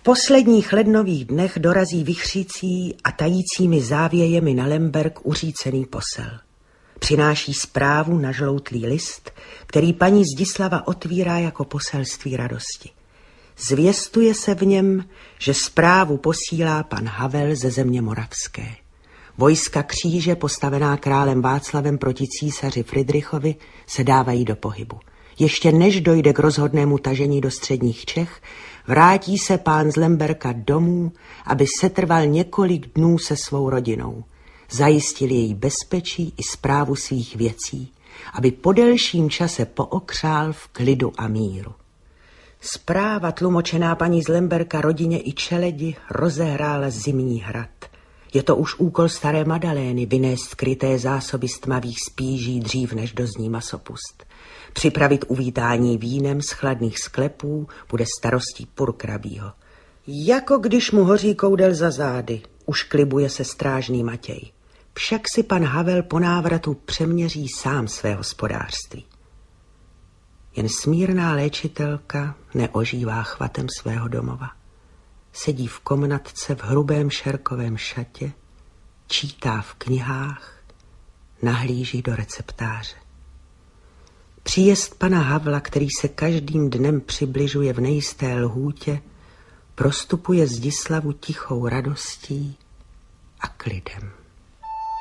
posledních lednových dnech dorazí vichřící a tajícími závějemi na Lemberg uřícený posel. Přináší zprávu na žloutlý list, který paní Zdislava otvírá jako poselství radosti. Zvěstuje se v něm, že zprávu posílá pan Havel ze země moravské. Vojska kříže, postavená králem Václavem proti císaři Fridrichovi, se dávají do pohybu. Ještě než dojde k rozhodnému tažení do středních Čech, vrátí se pán z Lemberka domů, aby setrval několik dnů se svou rodinou. Zajistil její bezpečí i správu svých věcí, aby po delším čase pookřál v klidu a míru. Zpráva tlumočená paní z Lemberka rodině i čeledi rozehrála zimní hrad. Je to už úkol staré Madalény vynést skryté zásoby z tmavých spíží dřív, než dozní masopust. Připravit uvítání vínem z chladných sklepů bude starostí Purkrabího. Jako když mu hoří koudel za zády, už klibuje se strážný Matěj. Však si pan Havel po návratu přeměří sám své hospodářství. Jen smírná léčitelka neožívá chvatem svého domova. Sedí v komnatce v hrubém šerkovém šatě, čítá v knihách, nahlíží do receptáře. Příjezd pana Havla, který se každým dnem přibližuje v nejisté lhůtě, prostupuje Zdislavu tichou radostí a klidem.